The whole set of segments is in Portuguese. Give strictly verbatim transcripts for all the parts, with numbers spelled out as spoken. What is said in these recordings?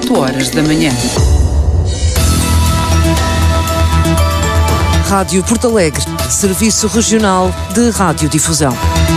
oito horas da manhã. Rádio Porto Alegre, Serviço Regional de Radiodifusão.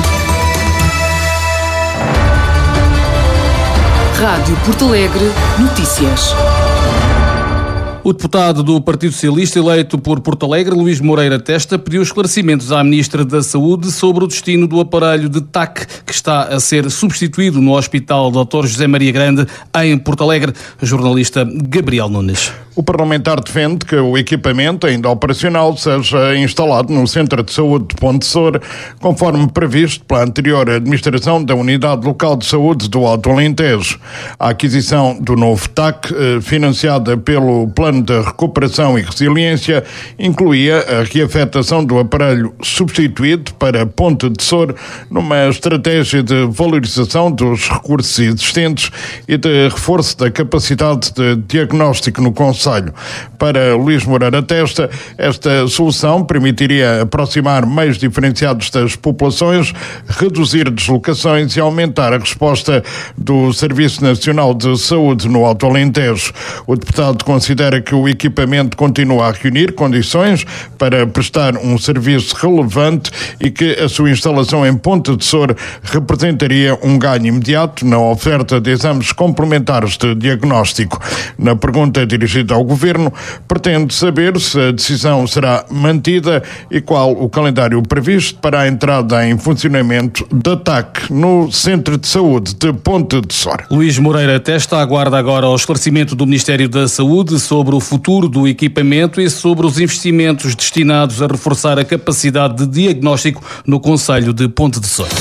Rádio Porto Alegre, notícias. O deputado do Partido Socialista eleito por Porto Alegre, Luís Moreira Testa, pediu esclarecimentos à Ministra da Saúde sobre o destino do aparelho de T A C que está a ser substituído no Hospital doutor José Maria Grande, em Porto Alegre. Jornalista Gabriel Nunes. O parlamentar defende que o equipamento ainda operacional seja instalado no Centro de Saúde de Ponte de Sor, conforme previsto pela anterior administração da Unidade Local de Saúde do Alto Alentejo. A aquisição do novo T A C, financiada pelo Plano de Recuperação e Resiliência, incluía a reafetação do aparelho substituído para Ponte de Sor numa estratégia de valorização dos recursos existentes e de reforço da capacidade de diagnóstico no concelho. Para Luís Moreira Testa, esta solução permitiria aproximar meios diferenciados das populações, reduzir deslocações e aumentar a resposta do Serviço Nacional de Saúde no Alto Alentejo. O deputado considera que o equipamento continua a reunir condições para prestar um serviço relevante e que a sua instalação em Ponte de Sor representaria um ganho imediato na oferta de exames complementares de diagnóstico. Na pergunta dirigida ao Governo, pretende saber se a decisão será mantida e qual o calendário previsto para a entrada em funcionamento da T A C no Centro de Saúde de Ponte de Sor. Luís Moreira Testa aguarda agora o esclarecimento do Ministério da Saúde sobre o futuro do equipamento e sobre os investimentos destinados a reforçar a capacidade de diagnóstico no concelho de Ponte de Sor.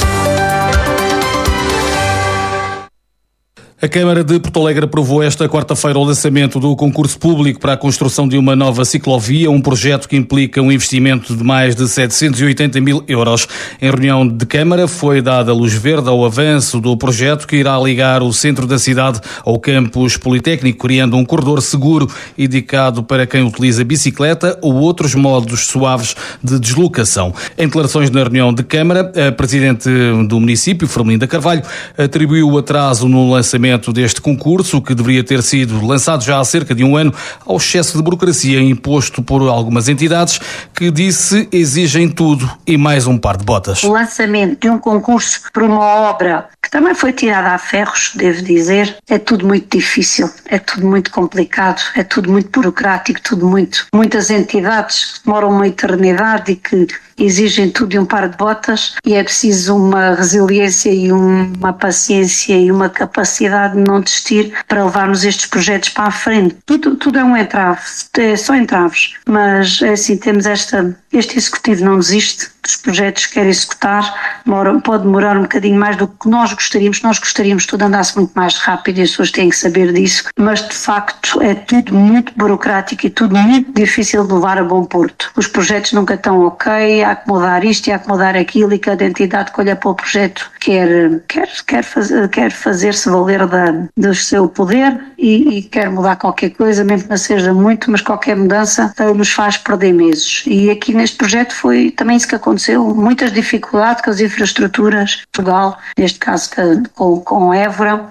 A Câmara de Porto Alegre aprovou esta quarta-feira o lançamento do concurso público para a construção de uma nova ciclovia, um projeto que implica um investimento de mais de setecentos e oitenta mil euros. Em reunião de Câmara foi dada luz verde ao avanço do projeto que irá ligar o centro da cidade ao campus Politécnico, criando um corredor seguro indicado para quem utiliza bicicleta ou outros modos suaves de deslocação. Em declarações na reunião de Câmara, a Presidente do município, Firmelinda Carvalho, atribuiu o atraso no lançamento deste concurso, que deveria ter sido lançado já há cerca de um ano, ao excesso de burocracia imposto por algumas entidades que, disse, exigem tudo e mais um par de botas. O lançamento de um concurso por uma obra que também foi tirada a ferros, devo dizer, é tudo muito difícil, é tudo muito complicado, é tudo muito burocrático, tudo muito, muitas entidades que demoram uma eternidade e que exigem tudo e um par de botas, e é preciso uma resiliência e uma paciência e uma capacidade de não desistir para levarmos estes projetos para a frente. Tudo, tudo é um entrave, é só entraves, mas é assim, temos esta, este executivo não desiste dos projetos que quer executar, demora, pode demorar um bocadinho mais do que nós gostaríamos, nós gostaríamos que tudo andasse muito mais rápido e as pessoas têm que saber disso, mas de facto é tudo muito burocrático e tudo muito difícil de levar a bom porto. Os projetos nunca estão ok, há que mudar isto e há que mudar aquilo, e cada entidade que olha para o projeto quer, quer, quer, fazer, quer fazer-se valer da, do seu poder e, e quer mudar qualquer coisa, mesmo que não seja muito, mas qualquer mudança uh, nos faz perder meses. E aqui neste projeto foi também isso que aconteceu, muitas dificuldades com as infraestruturas, Portugal, neste caso com, com Évora.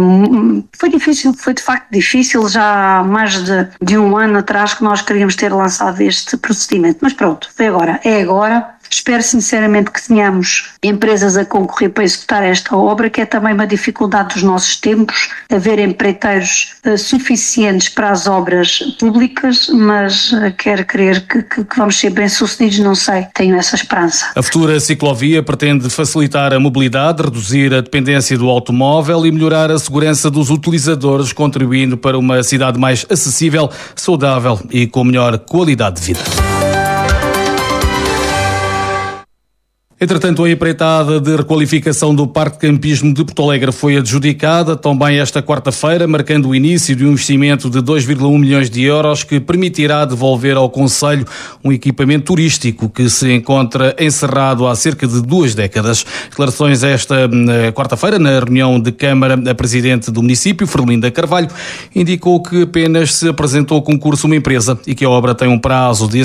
Um, foi difícil, foi de facto difícil, já há mais de, de um ano atrás que nós queríamos ter lançado este procedimento, mas pronto, foi agora, é agora. Espero sinceramente que tenhamos empresas a concorrer para executar esta obra, que é também uma dificuldade dos nossos tempos, haver empreiteiros uh, suficientes para as obras públicas, mas uh, quero crer que, que, que vamos ser bem-sucedidos, não sei, tenho essa esperança. A futura ciclovia pretende facilitar a mobilidade, reduzir a dependência do automóvel e melhorar a segurança dos utilizadores, contribuindo para uma cidade mais acessível, saudável e com melhor qualidade de vida. Entretanto, a empreitada de requalificação do Parque de Campismo de Porto Alegre foi adjudicada também esta quarta-feira, marcando o início de um investimento de dois vírgula um milhões de euros que permitirá devolver ao concelho um equipamento turístico que se encontra encerrado há cerca de duas décadas. Declarações esta quarta-feira na reunião de Câmara, a Presidente do município, Firmelinda Carvalho, indicou que apenas se apresentou ao concurso uma empresa e que a obra tem um prazo de